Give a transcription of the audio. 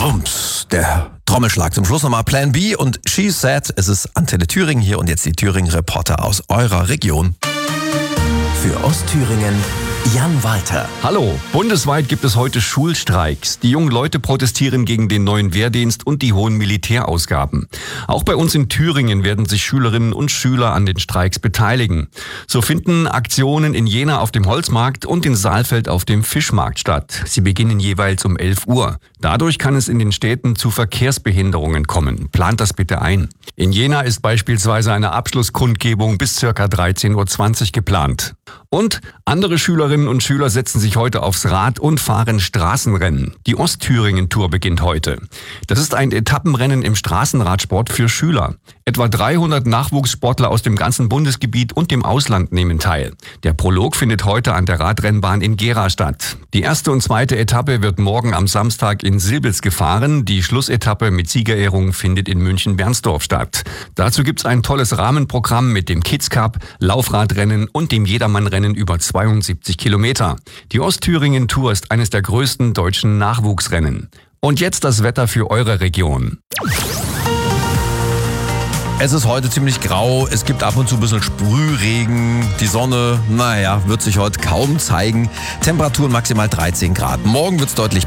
Rums, der Trommelschlag zum Schluss nochmal Plan B und She Said, es ist Antenne Thüringen hier und jetzt die Thüringen-Reporter aus eurer Region. Für Ostthüringen Jan Walter. Hallo, bundesweit gibt es heute Schulstreiks. Die jungen Leute protestieren gegen den neuen Wehrdienst und die hohen Militärausgaben. Auch bei uns in Thüringen werden sich Schülerinnen und Schüler an den Streiks beteiligen. So finden Aktionen in Jena auf dem Holzmarkt und in Saalfeld auf dem Fischmarkt statt. Sie beginnen jeweils um 11 Uhr. Dadurch kann es in den Städten zu Verkehrsbehinderungen kommen. Plant das bitte ein. In Jena ist beispielsweise eine Abschlusskundgebung bis ca. 13.20 Uhr geplant. Und andere Schülerinnen und Schüler setzen sich heute aufs Rad und fahren Straßenrennen. Die Ostthüringen-Tour beginnt heute. Das ist ein Etappenrennen im Straßenradsport für Schüler. Etwa 300 Nachwuchssportler aus dem ganzen Bundesgebiet und dem Ausland nehmen teil. Der Prolog findet heute an der Radrennbahn in Gera statt. Die erste und zweite Etappe wird morgen am Samstag in Silbitz gefahren. Die Schlussetappe mit Siegerehrung findet in München-Bernsdorf statt. Dazu gibt's ein tolles Rahmenprogramm mit dem Kids Cup, Laufradrennen und dem Jedermannrennen über 72 Kilometer. Die Ostthüringen-Tour ist eines der größten deutschen Nachwuchsrennen. Und jetzt das Wetter für eure Region. Es ist heute ziemlich grau, es gibt ab und zu ein bisschen Sprühregen. Die Sonne, wird sich heute kaum zeigen. Temperaturen maximal 13 Grad. Morgen wird's deutlich